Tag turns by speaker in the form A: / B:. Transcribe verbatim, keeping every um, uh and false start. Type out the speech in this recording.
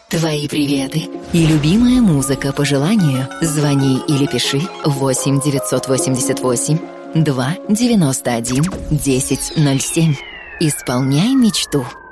A: Твои приветы и любимая музыка по желанию. Звони или пиши восемь девятьсот восемьдесят восемь два девяносто один десять ноль семь. Исполняй мечту.